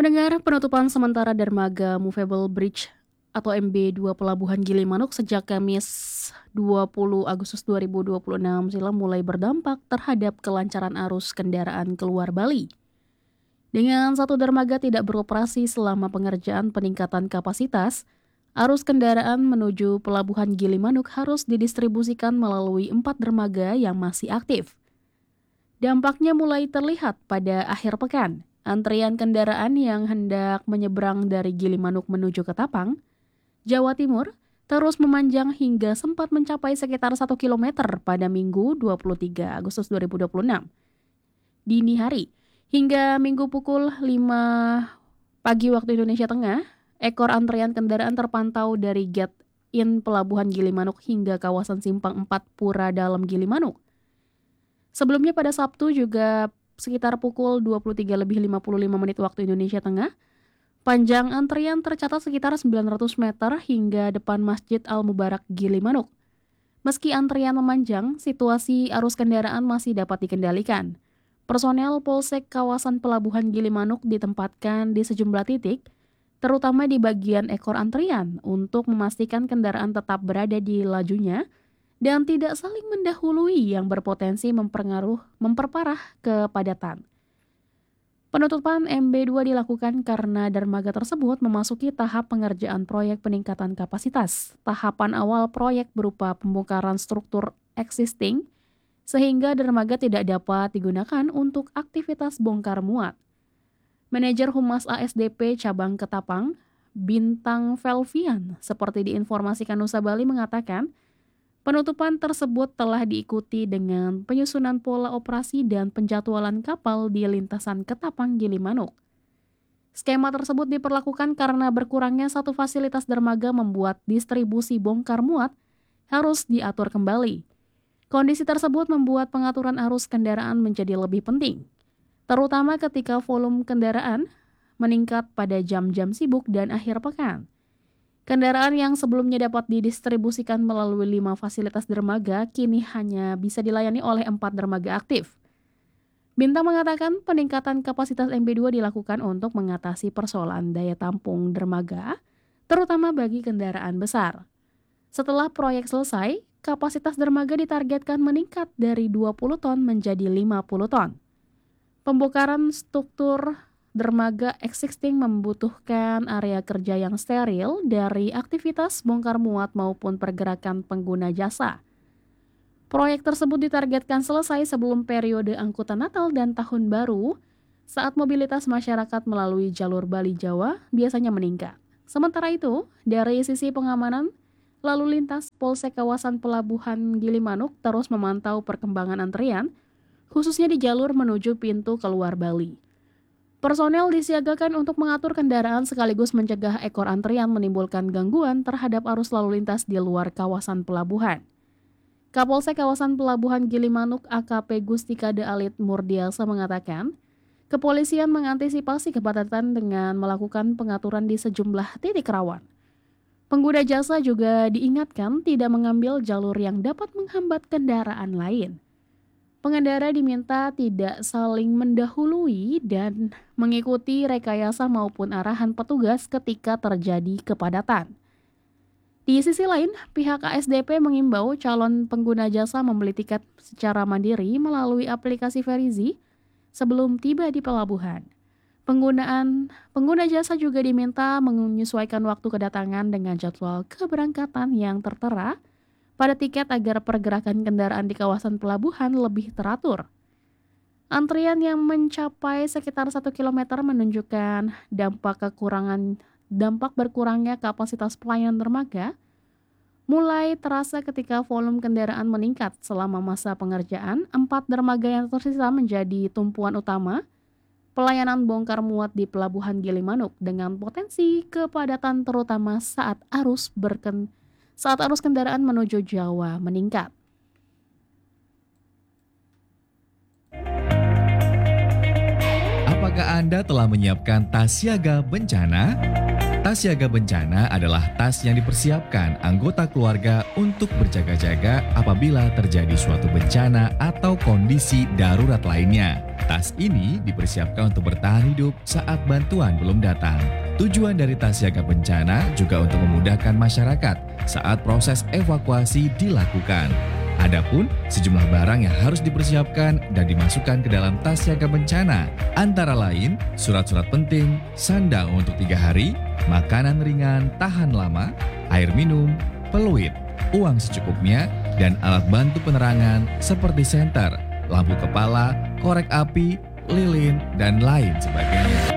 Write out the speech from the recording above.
Pendengar, penutupan sementara dermaga Movable Bridge atau MB2 Pelabuhan Gilimanuk sejak Kamis 20 Agustus 2026 silam mulai berdampak terhadap kelancaran arus kendaraan keluar Bali. Dengan satu dermaga tidak beroperasi selama pengerjaan peningkatan kapasitas, arus kendaraan menuju Pelabuhan Gilimanuk harus didistribusikan melalui 4 dermaga yang masih aktif. Dampaknya mulai terlihat pada akhir pekan. Antrian kendaraan yang hendak menyeberang dari Gilimanuk menuju Ketapang, Jawa Timur, terus memanjang hingga sempat mencapai sekitar 1 km pada Minggu 23 Agustus 2026. Dini hari, hingga Minggu pukul 5 pagi waktu Indonesia Tengah, ekor antrian kendaraan terpantau dari gate in Pelabuhan Gilimanuk hingga kawasan Simpang 4 Pura Dalam Gilimanuk. Sebelumnya pada Sabtu juga sekitar pukul 23.55 waktu Indonesia Tengah, panjang antrian tercatat sekitar 900 meter hingga depan Masjid Al-Mubarak Gilimanuk. Meski antrian memanjang, situasi arus kendaraan masih dapat dikendalikan. Personel Polsek kawasan Pelabuhan Gilimanuk ditempatkan di sejumlah titik, terutama di bagian ekor antrian untuk memastikan kendaraan tetap berada di lajunya dan tidak saling mendahului yang berpotensi memperparah kepadatan. Penutupan MB2 dilakukan karena dermaga tersebut memasuki tahap pengerjaan proyek peningkatan kapasitas. Tahapan awal proyek berupa pembongkaran struktur existing, sehingga dermaga tidak dapat digunakan untuk aktivitas bongkar muat. Manajer Humas ASDP Cabang Ketapang, Bintang Velvian, seperti diinformasikan Nusa Bali mengatakan, penutupan tersebut telah diikuti dengan penyusunan pola operasi dan penjadwalan kapal di lintasan Ketapang Gilimanuk. Skema tersebut diperlakukan karena berkurangnya satu fasilitas dermaga membuat distribusi bongkar muat harus diatur kembali. Kondisi tersebut membuat pengaturan arus kendaraan menjadi lebih penting, terutama ketika volume kendaraan meningkat pada jam-jam sibuk dan akhir pekan. Kendaraan yang sebelumnya dapat didistribusikan melalui 5 fasilitas dermaga kini hanya bisa dilayani oleh 4 dermaga aktif. Bintang mengatakan peningkatan kapasitas MB2 dilakukan untuk mengatasi persoalan daya tampung dermaga, terutama bagi kendaraan besar. Setelah proyek selesai, kapasitas dermaga ditargetkan meningkat dari 20 ton menjadi 50 ton. Pembongkaran struktur dermaga existing membutuhkan area kerja yang steril dari aktivitas bongkar muat maupun pergerakan pengguna jasa. Proyek tersebut ditargetkan selesai sebelum periode angkutan Natal dan Tahun Baru, saat mobilitas masyarakat melalui jalur Bali Jawa biasanya meningkat. Sementara itu, dari sisi pengamanan, lalu lintas Polsek kawasan Pelabuhan Gilimanuk terus memantau perkembangan antrian, khususnya di jalur menuju pintu keluar Bali. Personel disiagakan untuk mengatur kendaraan sekaligus mencegah ekor antrian menimbulkan gangguan terhadap arus lalu lintas di luar kawasan pelabuhan. Kapolsek kawasan Pelabuhan Gilimanuk AKP Gustikade Alit Murdiasa mengatakan, kepolisian mengantisipasi kepadatan dengan melakukan pengaturan di sejumlah titik rawan. Pengguna jasa juga diingatkan tidak mengambil jalur yang dapat menghambat kendaraan lain. Pengendara diminta tidak saling mendahului dan mengikuti rekayasa maupun arahan petugas ketika terjadi kepadatan. Di sisi lain, pihak ASDP mengimbau calon pengguna jasa membeli tiket secara mandiri melalui aplikasi Verizi sebelum tiba di pelabuhan. Pengguna jasa juga diminta menyesuaikan waktu kedatangan dengan jadwal keberangkatan yang tertera pada tiket agar pergerakan kendaraan di kawasan pelabuhan lebih teratur. Antrian yang mencapai sekitar 1 km menunjukkan dampak berkurangnya kapasitas pelayanan dermaga mulai terasa ketika volume kendaraan meningkat selama masa pengerjaan. 4 dermaga yang tersisa menjadi tumpuan utama pelayanan bongkar muat di Pelabuhan Gilimanuk dengan potensi kepadatan terutama saat arus kendaraan menuju Jawa meningkat. Apakah Anda telah menyiapkan tas siaga bencana? Tas siaga bencana adalah tas yang dipersiapkan anggota keluarga untuk berjaga-jaga apabila terjadi suatu bencana atau kondisi darurat lainnya. Tas ini dipersiapkan untuk bertahan hidup saat bantuan belum datang. Tujuan dari tas siaga bencana juga untuk memudahkan masyarakat saat proses evakuasi dilakukan. Adapun sejumlah barang yang harus dipersiapkan dan dimasukkan ke dalam tas siaga bencana, antara lain surat-surat penting, sandang untuk 3 hari, makanan ringan tahan lama, air minum, peluit, uang secukupnya, dan alat bantu penerangan seperti senter, lampu kepala, korek api, lilin, dan lain sebagainya.